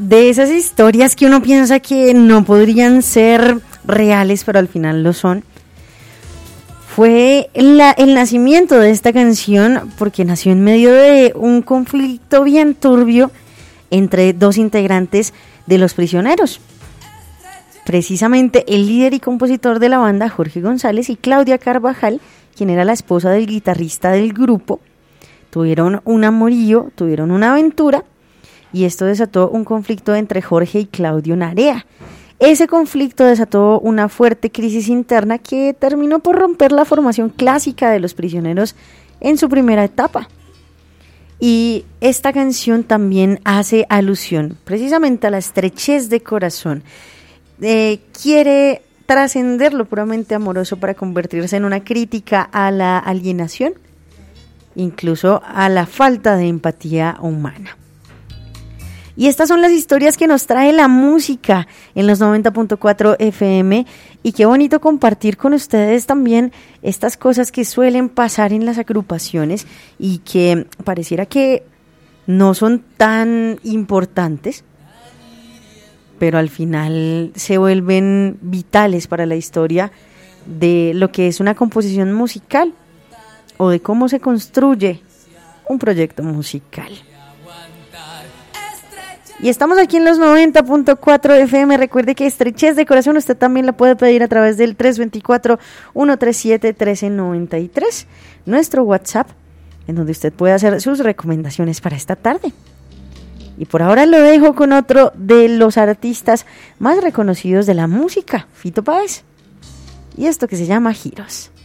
de esas historias que uno piensa que no podrían ser reales, pero al final lo son, fue el nacimiento de esta canción, porque nació en medio de un conflicto bien turbio entre dos integrantes de Los Prisioneros. Precisamente el líder y compositor de la banda, Jorge González, y Claudia Carvajal, quien era la esposa del guitarrista del grupo, tuvieron un amorío, tuvieron una aventura, y esto desató un conflicto entre Jorge y Claudio Narea. Ese conflicto desató una fuerte crisis interna que terminó por romper la formación clásica de Los Prisioneros en su primera etapa. Y esta canción también hace alusión precisamente a la estrechez de corazón. Quiere trascender lo puramente amoroso para convertirse en una crítica a la alienación, incluso a la falta de empatía humana. Y estas son las historias que nos trae la música en los 90.4 FM, y qué bonito compartir con ustedes también estas cosas que suelen pasar en las agrupaciones y que pareciera que no son tan importantes, pero al final se vuelven vitales para la historia de lo que es una composición musical o de cómo se construye un proyecto musical. Y estamos aquí en los 90.4 FM. Recuerde que estrechez de corazón usted también la puede pedir a través del 324-137-1393, nuestro WhatsApp, en donde usted puede hacer sus recomendaciones para esta tarde. Y por ahora lo dejo con otro de los artistas más reconocidos de la música, Fito Páez, y esto que se llama Giros.